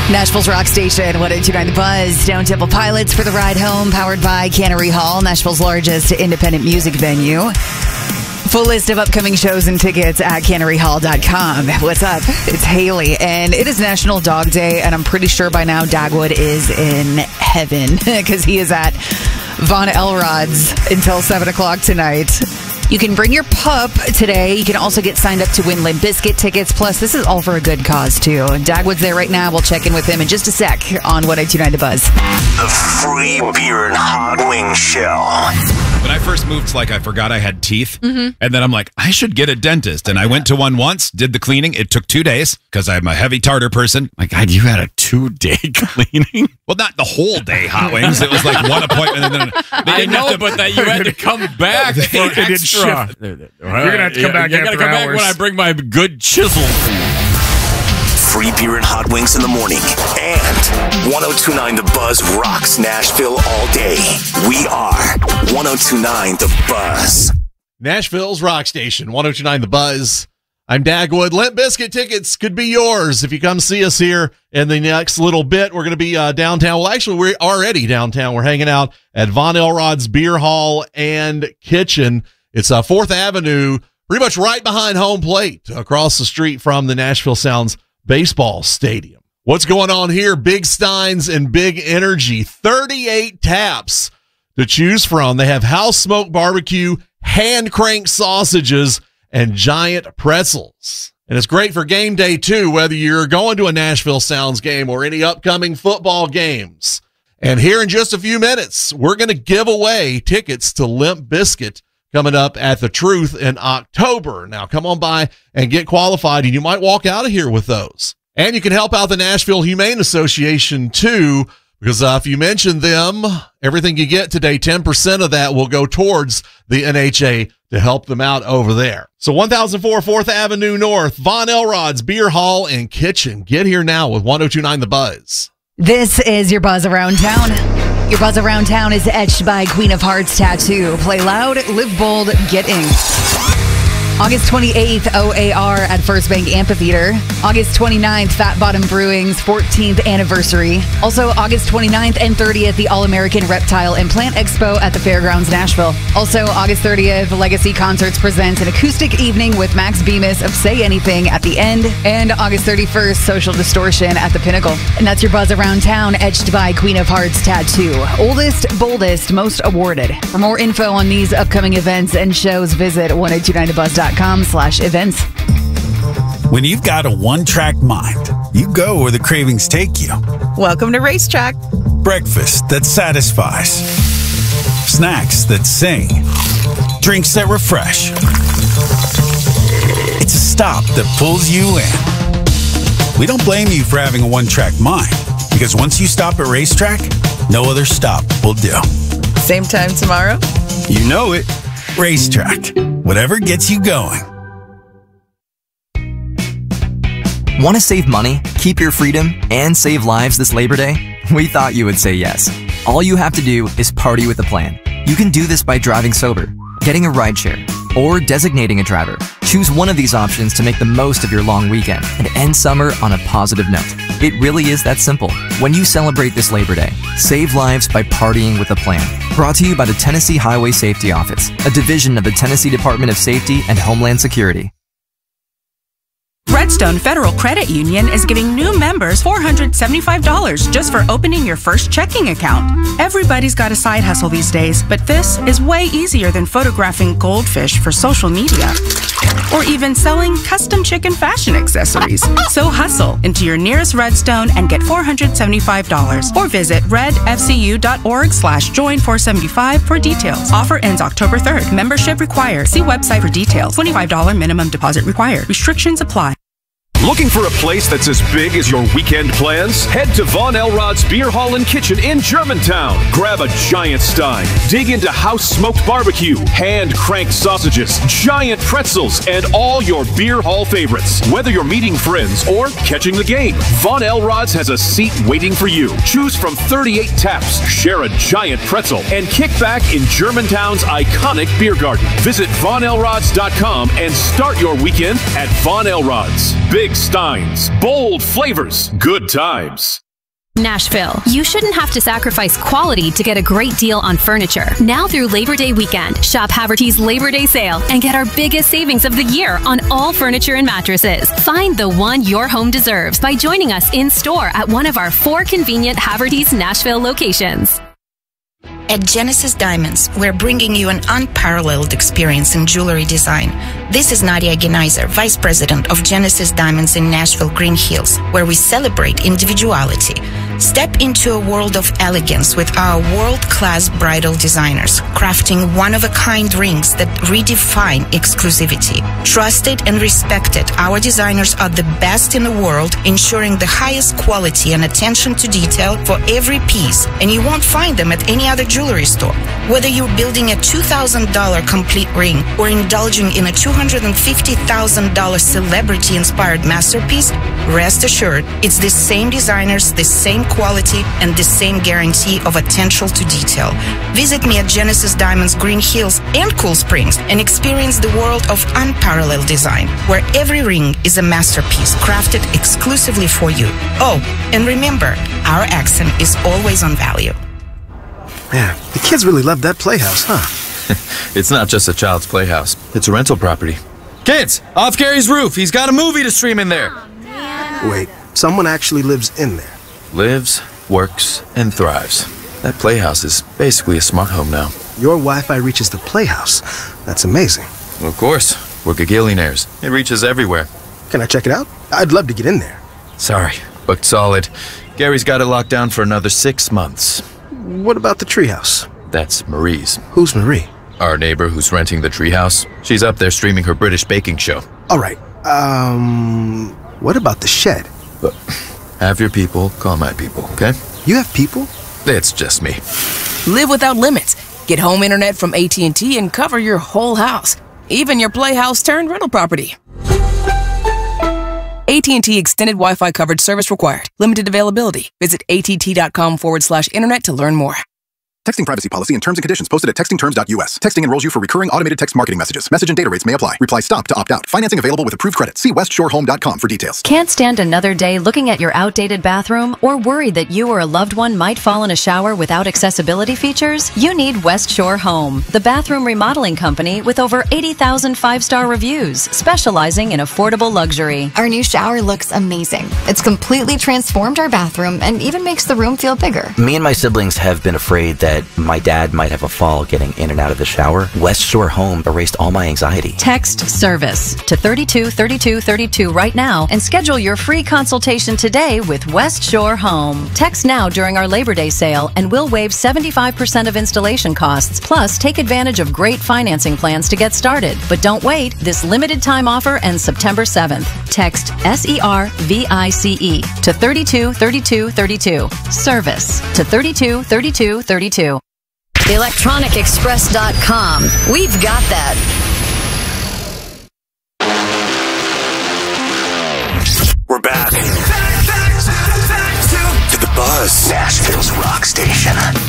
Nashville's Rock Station, 102.9 The Buzz. Stone Temple Pilots for the ride home, powered by Cannery Hall, Nashville's largest independent music venue. Full list of upcoming shows and tickets at canneryhall.com. What's up? It's Haley, and it is National Dog Day, and I'm pretty sure by now Dagwood is in heaven because he is at Von Elrod's until 7 o'clock tonight. You can bring your pup today. You can also get signed up to win Limp Bizkit tickets. Plus, this is all for a good cause, too. Dagwood's there right now. We'll check in with him in just a sec on 102.9 The Buzz. The free beer and hot wing show. When I first moved, I forgot I had teeth. And then I'm like, I should get a dentist. And I went to one once, did the cleaning. It took 2 days because I'm a heavy tartar person. My God, you had a 2-day cleaning? Well, not the whole day, Hot Wings. It was like one appointment. And then I know, but that you had to come back for extra. You're going to have to come back You're after gonna come hours. back when I bring my good chisel. Free beer and hot wings in the morning. And 102.9 The Buzz rocks Nashville all day. We are 102.9 The Buzz. Nashville's Rock Station, 102.9 The Buzz. I'm Dagwood. Limp Bizkit tickets could be yours if you come see us here in the next little bit. We're going to be downtown. Well, actually, we're already downtown. We're hanging out at Von Elrod's Beer Hall and Kitchen. It's 4th Avenue, pretty much right behind home plate, across the street from the Nashville Sounds baseball stadium. What's going on here? Big Steins and Big Energy. 38 taps to choose from. They have house smoked barbecue, hand cranked sausages, and giant pretzels. And it's great for game day, too, whether you're going to a Nashville Sounds game or any upcoming football games. And here in just a few minutes, we're going to give away tickets to Limp Bizkit coming up at The Truth in October. Now, come on by and get qualified, and you might walk out of here with those. And you can help out the Nashville Humane Association, too, because if you mention them, everything you get today, 10% of that will go towards the NHA to help them out over there. So 1004 4th Avenue North, Von Elrod's Beer Hall and Kitchen. Get here now with 102.9 The Buzz. This is your Buzz Around Town. Your Buzz Around Town is etched by Queen of Hearts Tattoo. Play loud, live bold, get inked. August 28th, OAR at First Bank Amphitheater. August 29th, Fat Bottom Brewing's 14th anniversary. Also, August 29th and 30th, the All-American Reptile and Plant Expo at the Fairgrounds, Nashville. Also, August 30th, Legacy Concerts presents an acoustic evening with Max Bemis of Say Anything at the end. And August 31st, Social Distortion at the Pinnacle. And that's your Buzz Around Town, etched by Queen of Hearts Tattoo. Oldest, boldest, most awarded. For more info on these upcoming events and shows, visit 1029thebuzz.com/events. When you've got a one-track mind, you go where the cravings take you. Welcome to Racetrack. Breakfast that satisfies. Snacks that sing. Drinks that refresh. It's a stop that pulls you in. We don't blame you for having a one-track mind, because once you stop at Racetrack, no other stop will do. Same time tomorrow? You know it. Racetrack. Whatever gets you going. Want to save money, keep your freedom, and save lives this Labor Day? We thought you would say yes. All you have to do is party with a plan. You can do this by driving sober, getting a rideshare, or designating a driver. Choose one of these options to make the most of your long weekend and end summer on a positive note. It really is that simple. When you celebrate this Labor Day, save lives by partying with a plan. Brought to you by the Tennessee Highway Safety Office, a division of the Tennessee Department of Safety and Homeland Security. Redstone Federal Credit Union is giving new members $475 just for opening your first checking account. Everybody's got a side hustle these days, but this is way easier than photographing goldfish for social media or even selling custom chicken fashion accessories. So hustle into your nearest Redstone and get $475 or visit redfcu.org/join475 for details. Offer ends October 3rd. Membership required. See website for details. $25 minimum deposit required. Restrictions apply. Looking for a place that's as big as your weekend plans? Head to Von Elrod's Beer Hall and Kitchen in Germantown. Grab a giant stein, dig into house-smoked barbecue, hand-cranked sausages, giant pretzels, and all your beer hall favorites. Whether you're meeting friends or catching the game, Von Elrod's has a seat waiting for you. Choose from 38 taps, share a giant pretzel, and kick back in Germantown's iconic beer garden. Visit VonElrods.com and start your weekend at Von Elrod's. Big Stein's. Bold flavors, good times. Nashville. You shouldn't have to sacrifice quality to get a great deal on furniture. Now through Labor Day weekend, shop Haverty's Labor Day sale and get our biggest savings of the year on all furniture and mattresses. Find the one your home deserves by joining us in store at one of our 4 convenient Haverty's Nashville locations. At Genesis Diamonds, we're bringing you an unparalleled experience in jewelry design. This is Nadia Geneiser, Vice President of Genesis Diamonds in Nashville, Green Hills, where we celebrate individuality. Step into a world of elegance with our world-class bridal designers, crafting one-of-a-kind rings that redefine exclusivity. Trusted and respected, our designers are the best in the world, ensuring the highest quality and attention to detail for every piece, and you won't find them at any other jewelry store. Whether you're building a $2,000 complete ring or indulging in a $250,000 celebrity-inspired masterpiece, rest assured, it's the same designers, the same quality, and the same guarantee of attention to detail. Visit me at Genesis Diamonds Green Hills and Cool Springs and experience the world of unparalleled design, where every ring is a masterpiece crafted exclusively for you. Oh, and remember, our accent is always on value. Man, the kids really love that playhouse, huh? It's not just a child's playhouse. It's a rental property. Kids, off Gary's roof. He's got a movie to stream in there. Wait, someone actually lives in there? Lives, works, and thrives. That playhouse is basically a smart home now. Your Wi-Fi reaches the playhouse. That's amazing. Well, of course. We're gagillionaires. It reaches everywhere. Can I check it out? I'd love to get in there. Sorry, booked solid. Gary's got it locked down for another 6 months. What about the treehouse? That's Marie's. Who's Marie? Our neighbor who's renting the treehouse. She's up there streaming her British baking show. All right. What about the shed? Have your people call my people, okay? You have people? It's just me. Live without limits. Get home internet from AT&T and cover your whole house. Even your playhouse turned rental property. AT&T Extended Wi-Fi coverage service required. Limited availability. Visit att.com/internet to learn more. Texting privacy policy and terms and conditions posted at textingterms.us. Texting enrolls you for recurring automated text marketing messages. Message and data rates may apply. Reply STOP to opt out. Financing available with approved credit. See westshorehome.com for details. Can't stand another day looking at your outdated bathroom or worried that you or a loved one might fall in a shower without accessibility features? You need West Shore Home, the bathroom remodeling company with over 80,000 5-star reviews, specializing in affordable luxury. Our new shower looks amazing. It's completely transformed our bathroom and even makes the room feel bigger. Me and my siblings have been afraid that my dad might have a fall getting in and out of the shower. West Shore Home erased all my anxiety. Text service to 323232 right now and schedule your free consultation today with West Shore Home. Text now during our Labor Day sale and we'll waive 75% of installation costs. Plus, take advantage of great financing plans to get started. But don't wait. This limited time offer ends September 7th. Text SERVICE to 323232. Service to 323232. ElectronicExpress.com. We've got that. We're back. To the Buzz, Nashville's rock station.